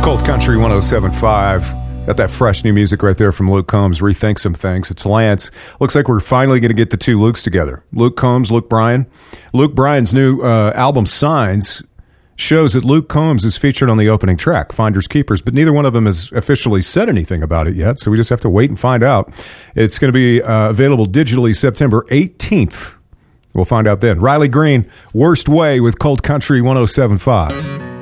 Cold Country 107.5. Got that fresh new music right there from Luke Combs, Rethink Some Things. It's Lance. Looks like we're finally going to get the two Lukes together. Luke Combs, Luke Bryan. Luke Bryan's new album, Signs, shows that Luke Combs is featured on the opening track, Finders Keepers, but neither one of them has officially said anything about it yet, so we just have to wait and find out. It's going to be available digitally September 18th. We'll find out then. Riley Green, Worst Way with Cold Country 107.5.